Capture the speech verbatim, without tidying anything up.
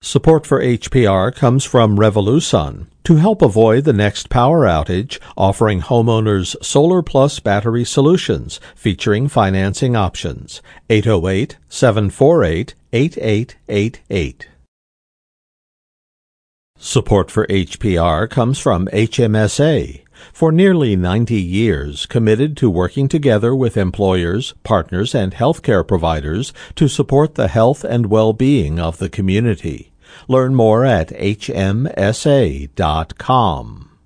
Support for H P R comes from Revolusun to help avoid the next power outage, offering homeowners Solar Plus battery solutions featuring financing options. eight oh eight, seven four eight, eight eight eight eight. Support for H P R comes from H M S A. For nearly ninety years, committed to working together with employers, partners, and healthcare providers to support the health and well-being of the community. Learn more at H M S A dot com.